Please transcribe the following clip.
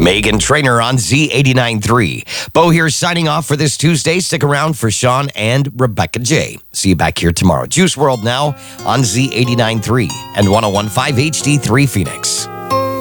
Megan Trainor on Z89.3. Bo here signing off for this Tuesday. Stick around for Sean and Rebecca J. See you back here tomorrow. Juice World now on Z89.3 and 101.5 HD3 Phoenix.